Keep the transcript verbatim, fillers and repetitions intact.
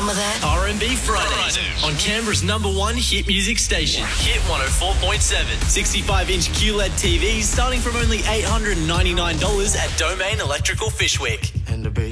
some of that? R and B Fridays on Canberra's number one hit music station, Hit one oh four point seven. sixty-five inch Q L E D T Vs starting from only eight hundred ninety-nine dollars at Domain Electrical Fishwick. And the bass.